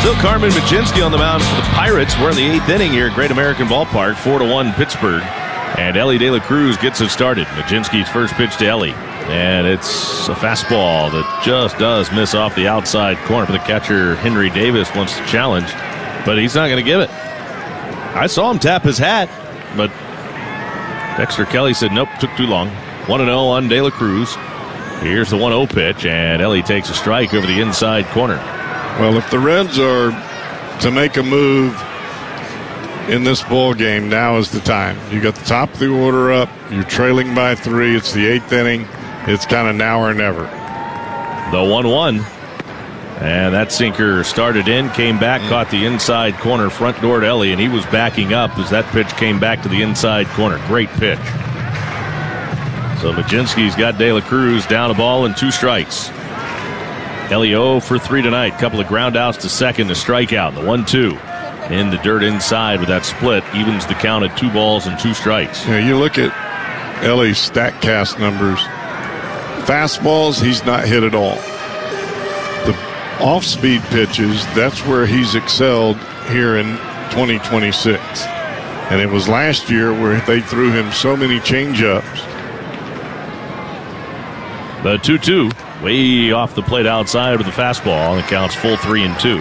Still Carmen Mlodzinski on the mound for the Pirates. We're in the 8th inning here at Great American Ballpark, 4-1 Pittsburgh. And Elly De La Cruz gets it started. Mlodzinski's first pitch to Elly. And it's a fastball that just does miss off the outside corner. The catcher, Henry Davis, wants to challenge, but he's not going to give it. I saw him tap his hat, but Dexter Kelly said, nope, took too long. 1-0 on De La Cruz. Here's the 1-0 pitch, and Elly takes a strike over the inside corner. Well, if the Reds are to make a move in this ball game, now is the time. You got the top of the order up. You're trailing by 3. It's the 8th inning. It's kind of now or never. The 1-1. And that sinker started in, came back, caught the inside corner, front door to Elly, and he was backing up as that pitch came back to the inside corner. Great pitch. So Mlodzinski's got De La Cruz down a ball and 2 strikes. Elly 0 for 3 tonight. Couple of ground outs to second, a strikeout. The 1-2 in the dirt inside with that split evens the count at 2 balls and 2 strikes. Yeah, you look at Elly's StatCast numbers. Fastballs, he's not hit at all. The off-speed pitches, that's where he's excelled here in 2026. And it was last year where they threw him so many changeups. The 2-2. Way off the plate outside with the fastball, and it counts full 3-2.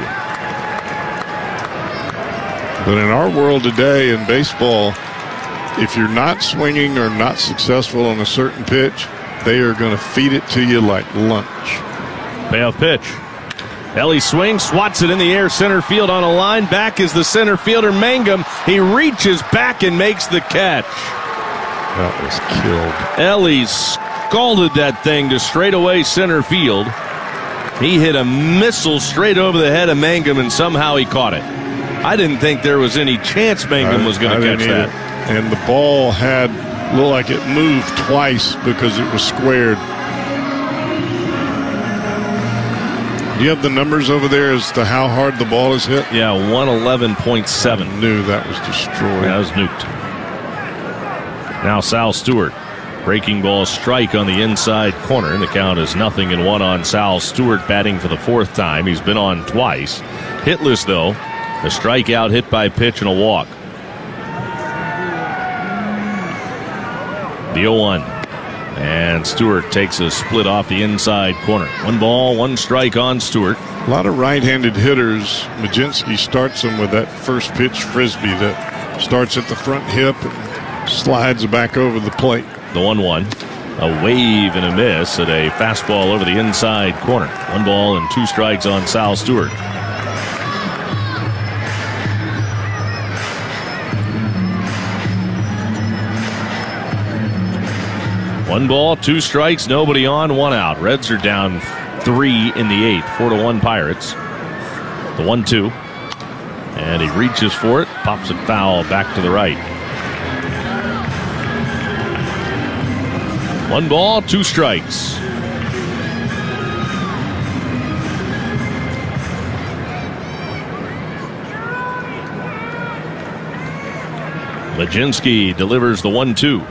But in our world today in baseball, if you're not swinging or not successful on a certain pitch, they are going to feed it to you like lunch. Payoff pitch. Elly swings, swats it in the air, center field on a line. Back is the center fielder, Mangum. He reaches back and makes the catch. That was killed. Elly scalded that thing to straightaway center field. He hit a missile straight over the head of Mangum, and somehow he caught it. I didn't think there was any chance Mangum was going to catch that. And the ball looked like it moved twice because it was squared. Do you have the numbers over there as to how hard the ball is hit? Yeah, 111.7. I knew that was destroyed. Yeah, that was nuked. Now Sal Stewart. Breaking ball strike on the inside corner. The count is 0-1 on Sal Stewart, batting for the 4th time. He's been on twice. Hitless, though. A strikeout, hit by pitch, and a walk. The 0-1. And Stewart takes a split off the inside corner. 1 ball, 1 strike on Stewart. A lot of right-handed hitters. Mlodzinski starts them with that first pitch frisbee that starts at the front hip and slides back over the plate. The 1-1. A wave and a miss at a fastball over the inside corner. 1 ball and 2 strikes on Sal Stewart. One ball, 2 strikes, nobody on, 1 out. Reds are down 3 in the 8th. 4-1 Pirates. The 1-2. And he reaches for it, pops it foul back to the right. 1 ball, 2 strikes. Mlodzinski delivers the 1-2.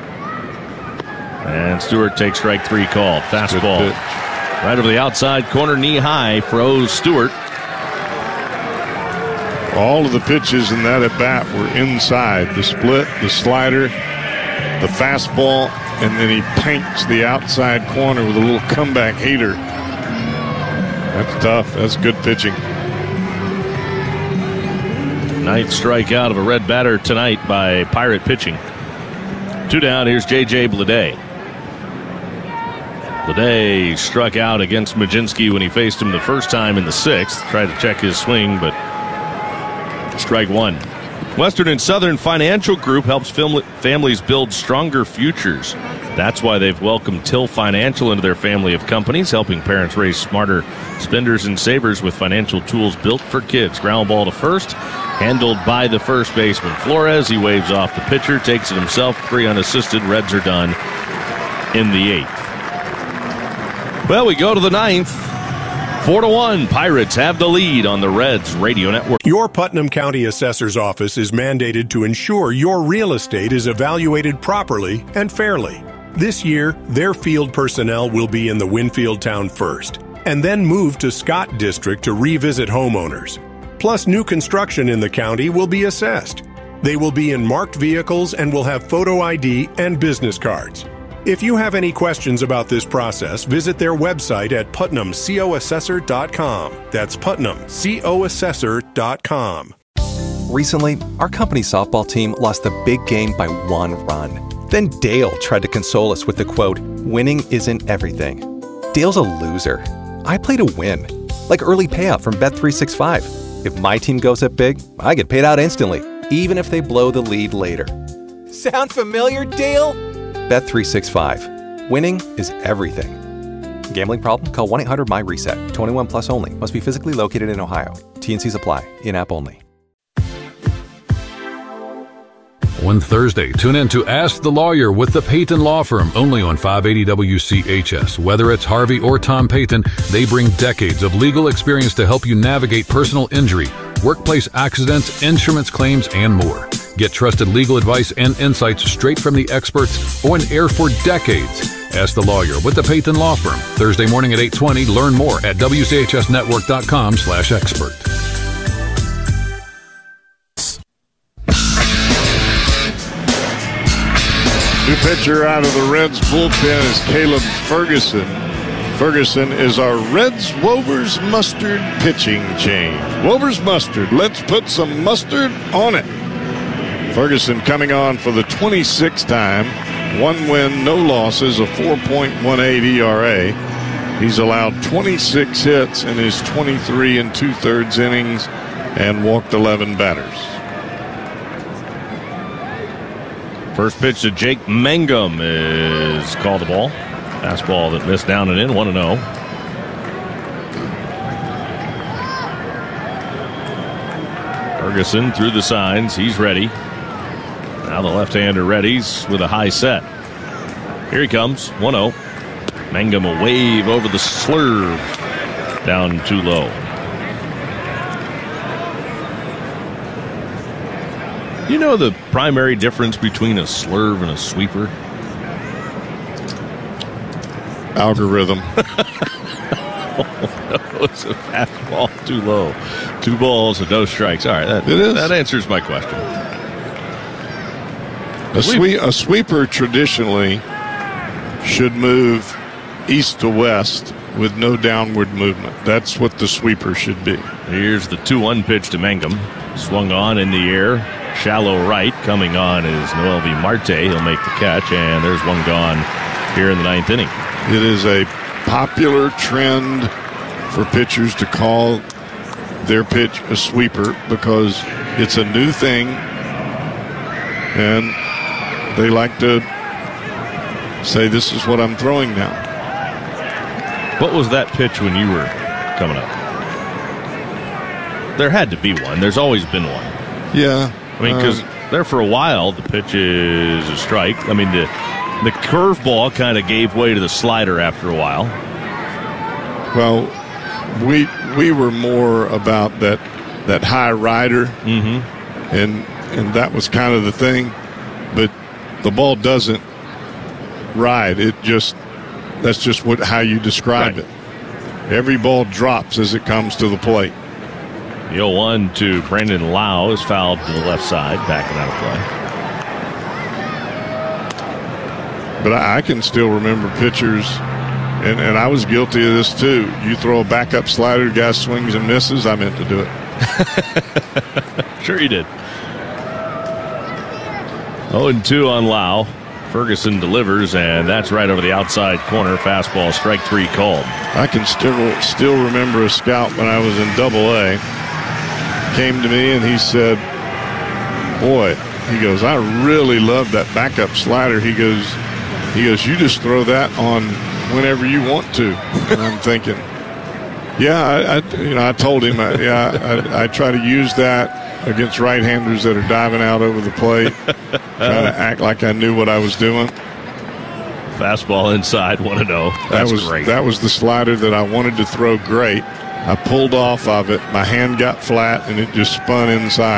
And Stewart takes strike 3 called. Fastball. Right over the outside corner, knee high, froze Stewart. All of the pitches in that at-bat were inside. The split, the slider, the fastball, and then he paints the outside corner with a little comeback heater. That's tough. That's good pitching. 9th strikeout of a Red batter tonight by Pirate pitching. 2 down. Here's J.J. Bleday. Bleday struck out against Mlodzinski when he faced him the first time in the 6th. Tried to check his swing, but strike 1. Western and Southern Financial Group helps families build stronger futures. That's why they've welcomed Till Financial into their family of companies, helping parents raise smarter spenders and savers with financial tools built for kids. Ground ball to first, handled by the first baseman Flores. He waves off the pitcher, takes it himself, 3 unassisted. Reds are done in the 8th. Well, we go to the 9th. 4-1, Pirates have the lead on the Reds Radio Network. Your Putnam County Assessor's Office is mandated to ensure your real estate is evaluated properly and fairly. This year, their field personnel will be in the Winfield Town first. and then move to Scott District to revisit homeowners. Plus, new construction in the county will be assessed. They will be in marked vehicles and will have photo ID and business cards. If you have any questions about this process, visit their website at PutnamCOAssessor.com. That's PutnamCOAssessor.com. Recently, our company softball team lost the big game by 1 run. Then Dale tried to console us with the quote, "Winning isn't everything." Dale's a loser. I play to win. Like early payout from Bet365. If my team goes up big, I get paid out instantly, even if they blow the lead later. Sound familiar, Dale? Bet365. Winning is everything. Gambling problem? Call 1-800-MY-RESET. 21 plus only. Must be physically located in Ohio. T&Cs apply. In-app only. On Thursday, tune in to Ask the Lawyer with the Payton Law Firm, only on 580 WCHS. Whether it's Harvey or Tom Payton, they bring decades of legal experience to help you navigate personal injury, workplace accidents, insurance claims, and more. Get trusted legal advice and insights straight from the experts on air for decades. Ask the Lawyer with the Payton Law Firm. Thursday morning at 8:20. Learn more at WCHSnetwork.com/expert. New pitcher out of the Reds bullpen is Caleb Ferguson. Ferguson is our Reds Wober's Mustard pitching change. Wober's Mustard. Let's put some mustard on it. Ferguson coming on for the 26th time. 1 win, no losses, a 4.18 ERA. He's allowed 26 hits in his 23 2/3 innings and walked 11 batters. First pitch to Jake Mangum is called a ball. Fastball that missed down and in, 1-0. Ferguson through the signs. He's ready. Now the left-hander readies with a high set. Here he comes, 1-0. Mangum a wave over the slurve. Down too low. You know the primary difference between a slurve and a sweeper? Algorithm. Oh, no, it's a fastball too low. 2 balls and no strikes. All right, that answers my question. A sweeper traditionally should move east to west with no downward movement. That's what the sweeper should be. Here's the 2-1 pitch to Mangum. Swung on in the air. Shallow right. Coming on is Noelvi Marte. He'll make the catch, and there's one gone here in the 9th inning. It is a popular trend for pitchers to call their pitch a sweeper because it's a new thing, and they like to say, this is what I'm throwing now. What was that pitch when you were coming up? There had to be one. There's always been one. Yeah. I mean, because there for a while, the pitch is a strike. I mean, the curveball kind of gave way to the slider after a while. Well, we were more about that high rider, and that was kind of the thing. But the ball doesn't ride. That's just how you describe it. Every ball drops as it comes to the plate. The 0-1 to Brandon Lau is fouled to the left side, backing out of play. But I can still remember pitchers, and I was guilty of this too. You throw a backup slider, guy swings and misses, I meant to do it. Sure you did. 0-2 on Lau. Ferguson delivers, and that's right over the outside corner. Fastball, strike 3 called. I can still remember a scout when I was in Double-A. Came to me and he said, boy, he goes, I really love that backup slider. He goes, you just throw that on whenever you want to. And I'm thinking, yeah, I told him, I try to use that against right-handers that are diving out over the plate, trying to act like I knew what I was doing. Fastball inside, 1-0. That's great. That was the slider that I wanted to throw great. I pulled off of it. My hand got flat, and it just spun inside.